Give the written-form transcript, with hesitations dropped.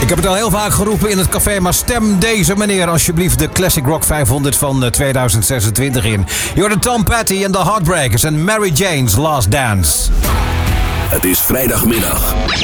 Ik heb het al heel vaak geroepen in het café, maar stem deze meneer alsjeblieft de Classic Rock 500 van 2026 in. Je hoort Tom Petty en de Heartbreakers en Mary Jane's Last Dance. Het is vrijdagmiddag.